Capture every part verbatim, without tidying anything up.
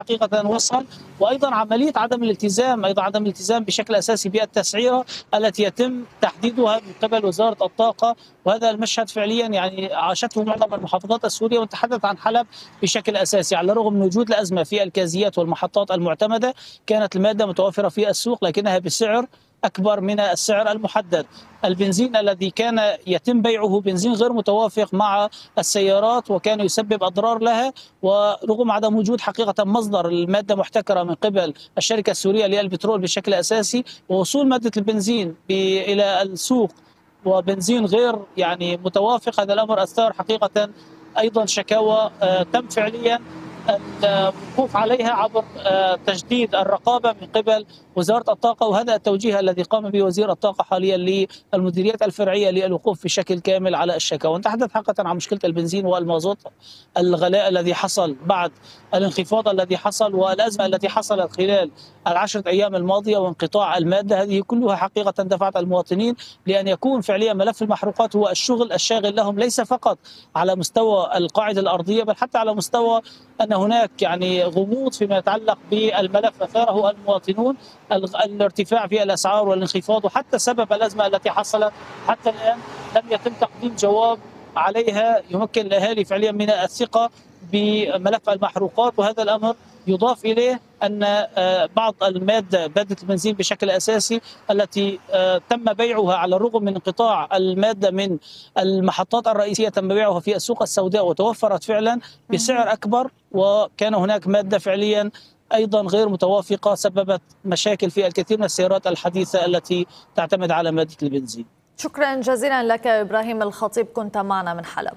حقيقة وصل، وأيضا عملية عدم الالتزام أيضا عدم الالتزام بشكل أساسي بالتسعيرة التي يتم تحديدها من قبل وزارة الطاقة. وهذا المشهد فعليا يعني عاشته معظم المحافظات السورية، ونتحدث عن حلب بشكل أساسي. على الرغم من وجود الأزمة في الكازيات والمحطات المعتمدة، كانت المادة متوفرة في السوق لكنها بسعر أكبر من السعر المحدد. البنزين الذي كان يتم بيعه بنزين غير متوافق مع السيارات، وكان يسبب أضرار لها، ورغم عدم وجود حقيقة مصدر المادة محتكرة من قبل الشركة السورية للبترول بشكل أساسي، ووصول مادة البنزين إلى السوق وبنزين غير يعني متوافق، هذا الأمر أثار حقيقة أيضا شكاوى تم فعليا الوقوف عليها عبر تجديد الرقابة من قبل وزارة الطاقة. وهذا التوجيه الذي قام به وزير الطاقة حاليا للمديريات الفرعية للوقوف بشكل كامل على الشكاوى. ونتحدث حقيقة عن مشكلة البنزين والمازوت، الغلاء الذي حصل بعد الانخفاض الذي حصل والأزمة التي حصلت خلال العشرة أيام الماضية وانقطاع المادة، هذه كلها حقيقة دفعت المواطنين لأن يكون فعليا ملف المحروقات هو الشغل الشاغل لهم، ليس فقط على مستوى القاعدة الأرضية بل حتى على مستوى أن هناك يعني غموض فيما يتعلق بالملف أثاره المواطنون، الارتفاع في الأسعار والانخفاض، وحتى سبب الأزمة التي حصلت حتى الآن لم يتم تقديم جواب عليها يمكن الأهالي فعليا من الثقة بملف المحروقات. وهذا الأمر يضاف إليه أن بعض المادة مادة البنزين بشكل أساسي التي تم بيعها على الرغم من انقطاع المادة من المحطات الرئيسية، تم بيعها في السوق السوداء وتوفرت فعلا بسعر أكبر، وكان هناك مادة فعليا أيضا غير متوافقة سببت مشاكل في الكثير من السيارات الحديثة التي تعتمد على مادة البنزين. شكرا جزيلا لك إبراهيم الخطيب، كنت معنا من حلب.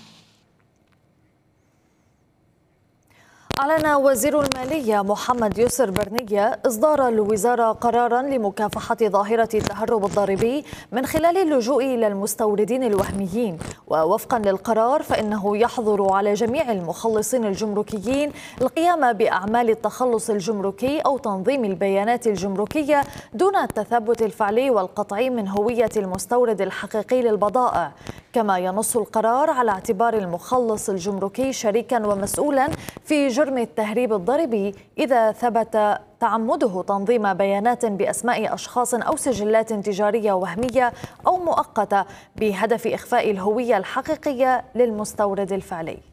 أعلن وزير المالية محمد يسر برنية إصدار الوزارة قرارا لمكافحة ظاهرة التهرب الضريبي من خلال اللجوء إلى المستوردين الوهميين. ووفقا للقرار فإنه يحظر على جميع المخلصين الجمركيين القيام بأعمال التخلص الجمركي أو تنظيم البيانات الجمركية دون التثبت الفعلي والقطعي من هوية المستورد الحقيقي للبضائع. كما ينص القرار على اعتبار المخلص الجمركي شريكا ومسؤولا في جرم التهريب الضريبي إذا ثبت تعمده تنظيم بيانات بأسماء أشخاص أو سجلات تجارية وهمية أو مؤقتة بهدف إخفاء الهوية الحقيقية للمستورد الفعلي.